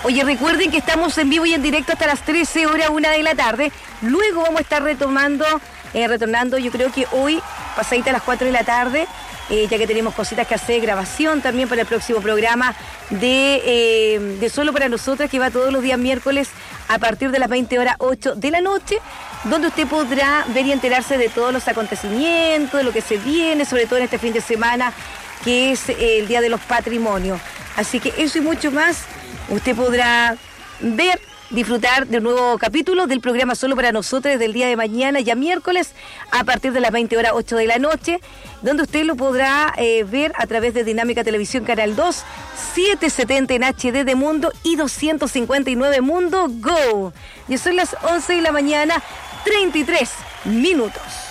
Oye, recuerden que estamos en vivo y en directo hasta las 13 horas, 1 de la tarde. Luego vamos a estar retornando, yo creo que hoy, pasadita a las 4 de la tarde, ya que tenemos cositas que hacer, grabación también para el próximo programa de Solo para Nosotras, que va todos los días miércoles a partir de las 20 horas 8 de la noche, donde usted podrá ver y enterarse de todos los acontecimientos, de lo que se viene, sobre todo en este fin de semana, que es el Día de los Patrimonios. Así que eso y mucho más, usted podrá ver, disfrutar de un nuevo capítulo del programa Solo para Nosotros desde el día de mañana, ya miércoles, a partir de las 20 horas 8 de la noche, donde usted lo podrá ver a través de Dinámica Televisión Canal 2, 770 en HD de Mundo y 259 Mundo Go. Y son las 11 de la mañana, 33 minutos.